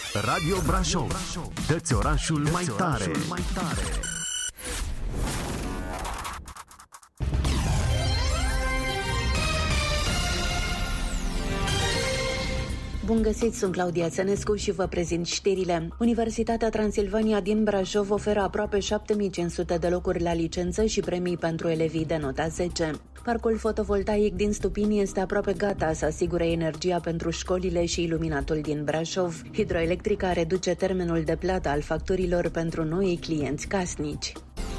Radio Brașov. Dă-ți orașul mai tare. Bun găsit, sunt Claudia Țănescu și vă prezint știrile. Universitatea Transilvania din Brașov oferă aproape 7500 de locuri la licență și premii pentru elevii de nota 10. Parcul fotovoltaic din Stupini este aproape gata să asigure energia pentru școlile și iluminatul din Brașov. Hidroelectrica reduce termenul de plată al facturilor pentru noi clienți casnici.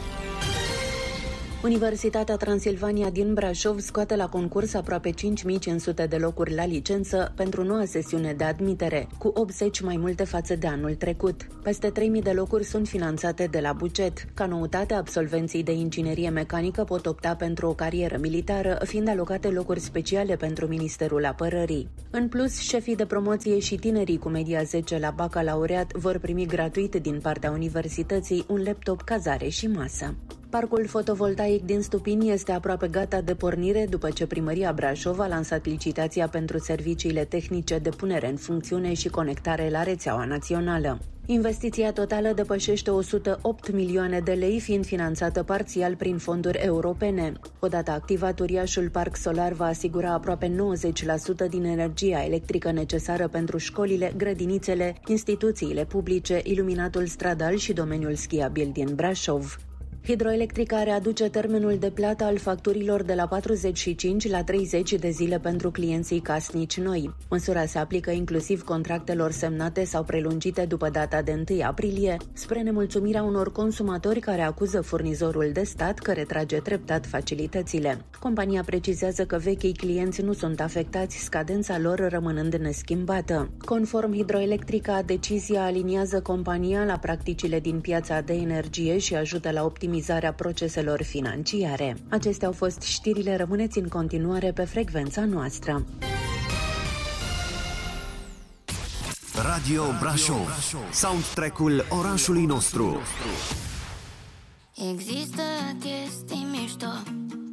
Universitatea Transilvania din Brașov scoate la concurs aproape 5500 de locuri la licență pentru noua sesiune de admitere, cu 80 mai multe față de anul trecut. Peste 3000 de locuri sunt finanțate de la buget. Ca noutate, absolvenții de inginerie mecanică pot opta pentru o carieră militară, fiind alocate locuri speciale pentru Ministerul Apărării. În plus, șefii de promoție și tinerii cu media 10 la bacalaureat vor primi gratuit din partea universității un laptop, cazare și masă. Parcul fotovoltaic din Stupini este aproape gata de pornire după ce Primăria Brașov a lansat licitația pentru serviciile tehnice de punere în funcțiune și conectare la rețeaua națională. Investiția totală depășește 108 milioane de lei, fiind finanțată parțial prin fonduri europene. Odată activat, uriașul parc solar va asigura aproape 90% din energia electrică necesară pentru școlile, grădinițele, instituțiile publice, iluminatul stradal și domeniul schiabil din Brașov. Hidroelectrica readuce termenul de plată al facturilor de la 45 la 30 de zile pentru clienții casnici noi. Măsura se aplică inclusiv contractelor semnate sau prelungite după data de 1 aprilie, spre nemulțumirea unor consumatori care acuză furnizorul de stat că retrage treptat facilitățile. Compania precizează că vechii clienți nu sunt afectați, scadența lor rămânând neschimbată. Conform Hidroelectrica, decizia aliniază compania la practicile din piața de energie și ajută la optimizarea proceselor financiare. Acestea au fost știrile, rămâneți în continuare pe frecvența noastră. Radio Brașov. Soundtrack-ul orașului nostru. Există chestii mișto